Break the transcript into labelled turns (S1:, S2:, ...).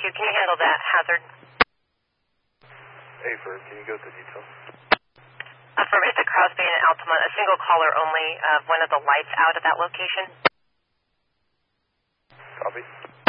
S1: Can you handle that hazard?
S2: Affirm, can you go to details?
S1: Affirm, it's at Crosby and Altamont. A single caller only. One of the lights out at that location.
S2: Copy.